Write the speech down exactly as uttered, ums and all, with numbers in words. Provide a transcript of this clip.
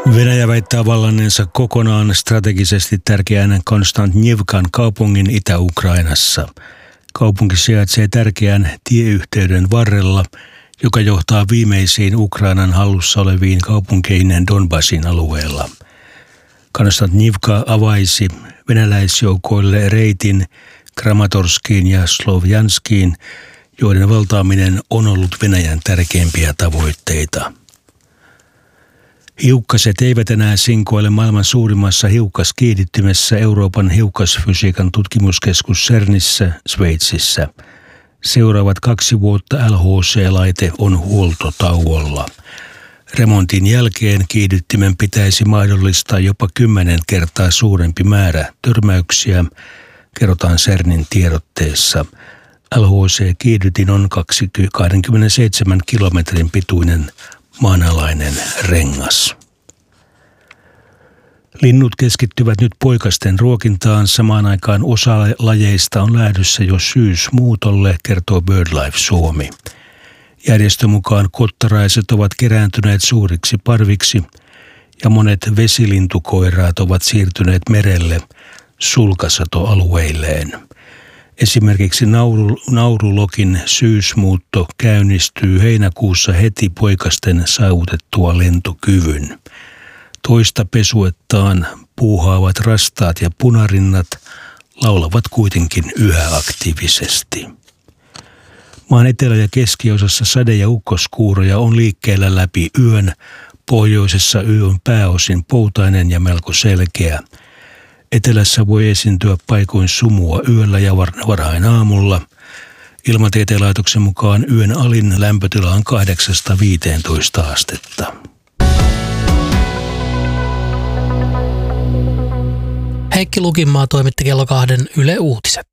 Venäjä väittää vallanneensa kokonaan strategisesti tärkeän Konstantnivkan kaupungin Itä-Ukrainassa. Kaupunki sijaitsee tärkeän tieyhteyden varrella, joka johtaa viimeisiin Ukrainan hallussa oleviin kaupunkeihin Donbasin alueella. Konstantnivka avaisi venäläisjoukoille reitin Kramatorskiin ja Slovjanskiin, joiden valtaaminen on ollut Venäjän tärkeimpiä tavoitteita. Hiukkaset eivät enää sinkoile maailman suurimmassa hiukkaskiihdyttimessä Euroopan hiukkasfysiikan tutkimuskeskus CERNissä Sveitsissä. Seuraavat kaksi vuotta L H C-laite on huoltotauolla. Remontin jälkeen kiihdyttimen pitäisi mahdollistaa jopa kymmenen kertaa suurempi määrä törmäyksiä, kerrotaan CERNin tiedotteessa. L H C-kiihdytin on kaksikymmentäseitsemän kilometrin pituinen maanalainen rengas. Linnut keskittyvät nyt poikasten ruokintaan. Samaan aikaan osa lajeista on lähdössä jo syysmuutolle, kertoo BirdLife Suomi. Järjestön mukaan kottaraiset ovat kerääntyneet suuriksi parviksi ja monet vesilintukoiraat ovat siirtyneet merelle sulkasatoalueilleen. Esimerkiksi nauru, naurulokin syysmuutto käynnistyy heinäkuussa heti poikasten saavutettua lentokyvyn. Toista pesuettaan puuhaavat rastaat ja punarinnat laulavat kuitenkin yhä aktiivisesti. Maan etelä- ja keskiosassa sade- ja ukkoskuuroja on liikkeellä läpi yön. Pohjoisessa yö on pääosin poutainen ja melko selkeä. Etelässä voi esiintyä paikoin sumua yöllä ja varhain aamulla. Ilmatieteen laitoksen mukaan yön alin lämpötila on kahdeksasta viiteentoista astetta. Heikki Lukinmaa toimitti kello kahden Yle Uutiset.